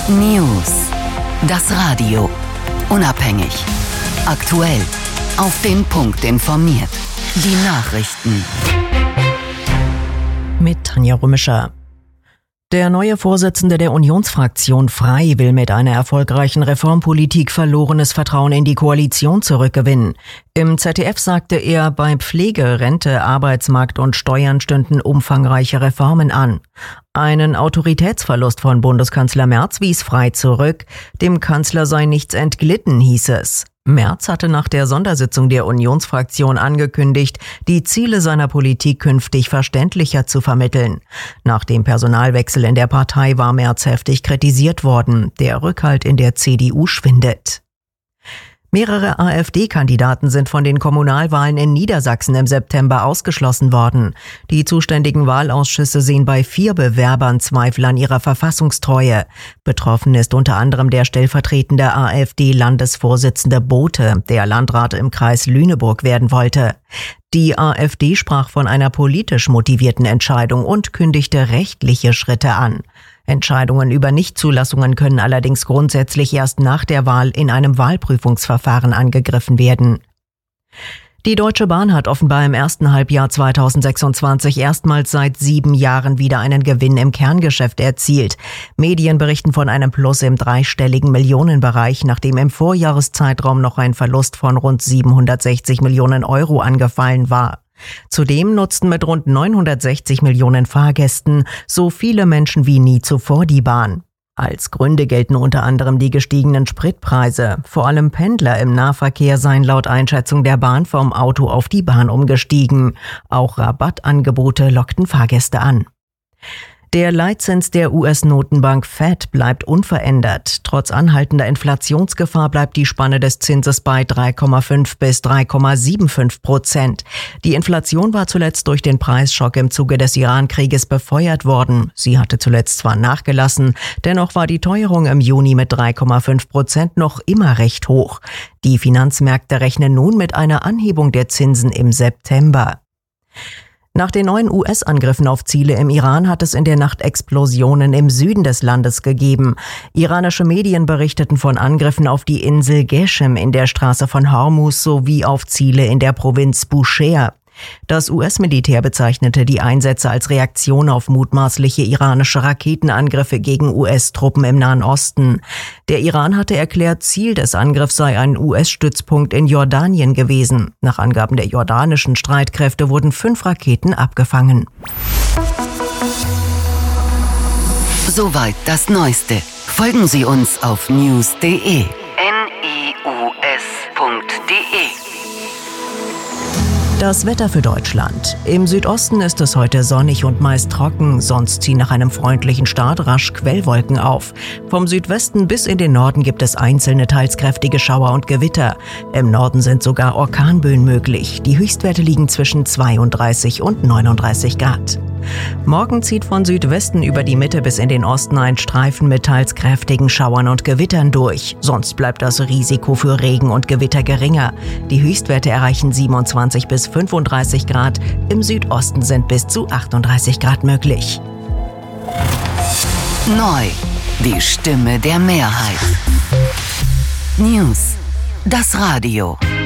News. Das Radio. Unabhängig. Aktuell. Auf den Punkt informiert. Die Nachrichten. Mit Tanja Römischer. Der neue Vorsitzende der Unionsfraktion Frei will mit einer erfolgreichen Reformpolitik verlorenes Vertrauen in die Koalition zurückgewinnen. Im ZDF sagte er, bei Pflege, Rente, Arbeitsmarkt und Steuern stünden umfangreiche Reformen an. Einen Autoritätsverlust von Bundeskanzler Merz wies Frei zurück. Dem Kanzler sei nichts entglitten, hieß es. Merz hatte nach der Sondersitzung der Unionsfraktion angekündigt, die Ziele seiner Politik künftig verständlicher zu vermitteln. Nach dem Personalwechsel in der Partei war Merz heftig kritisiert worden. Der Rückhalt in der CDU schwindet. Mehrere AfD-Kandidaten sind von den Kommunalwahlen in Niedersachsen im September ausgeschlossen worden. Die zuständigen Wahlausschüsse sehen bei 4 Bewerbern Zweifel an ihrer Verfassungstreue. Betroffen ist unter anderem der stellvertretende AfD-Landesvorsitzende Bote, der Landrat im Kreis Lüneburg werden wollte. Die AfD sprach von einer politisch motivierten Entscheidung und kündigte rechtliche Schritte an. Entscheidungen über Nichtzulassungen können allerdings grundsätzlich erst nach der Wahl in einem Wahlprüfungsverfahren angegriffen werden. Die Deutsche Bahn hat offenbar im ersten Halbjahr 2026 erstmals seit 7 Jahren wieder einen Gewinn im Kerngeschäft erzielt. Medien berichten von einem Plus im dreistelligen Millionenbereich, nachdem im Vorjahreszeitraum noch ein Verlust von rund 760 Millionen Euro angefallen war. Zudem nutzten mit rund 960 Millionen Fahrgästen so viele Menschen wie nie zuvor die Bahn. Als Gründe gelten unter anderem die gestiegenen Spritpreise. Vor allem Pendler im Nahverkehr seien laut Einschätzung der Bahn vom Auto auf die Bahn umgestiegen. Auch Rabattangebote lockten Fahrgäste an. Der Leitzins der US-Notenbank Fed bleibt unverändert. Trotz anhaltender Inflationsgefahr bleibt die Spanne des Zinses bei 3,5 bis 3,75%. Die Inflation war zuletzt durch den Preisschock im Zuge des Iran-Krieges befeuert worden. Sie hatte zuletzt zwar nachgelassen, dennoch war die Teuerung im Juni mit 3,5% noch immer recht hoch. Die Finanzmärkte rechnen nun mit einer Anhebung der Zinsen im September. Nach den neuen US-Angriffen auf Ziele im Iran hat es in der Nacht Explosionen im Süden des Landes gegeben. Iranische Medien berichteten von Angriffen auf die Insel Geshem in der Straße von Hormuz sowie auf Ziele in der Provinz Bushehr. Das US-Militär bezeichnete die Einsätze als Reaktion auf mutmaßliche iranische Raketenangriffe gegen US-Truppen im Nahen Osten. Der Iran hatte erklärt, Ziel des Angriffs sei ein US-Stützpunkt in Jordanien gewesen. Nach Angaben der jordanischen Streitkräfte wurden 5 Raketen abgefangen. Soweit das Neueste. Folgen Sie uns auf news.de. Das Wetter für Deutschland. Im Südosten ist es heute sonnig und meist trocken, sonst ziehen nach einem freundlichen Start rasch Quellwolken auf. Vom Südwesten bis in den Norden gibt es einzelne teils kräftige Schauer und Gewitter. Im Norden sind sogar Orkanböen möglich. Die Höchstwerte liegen zwischen 32 und 39 Grad. Morgen zieht von Südwesten über die Mitte bis in den Osten ein Streifen mit teils kräftigen Schauern und Gewittern durch. Sonst bleibt das Risiko für Regen und Gewitter geringer. Die Höchstwerte erreichen 27 bis 35 Grad. Im Südosten sind bis zu 38 Grad möglich. Neu. Die Stimme der Mehrheit. News. Das Radio.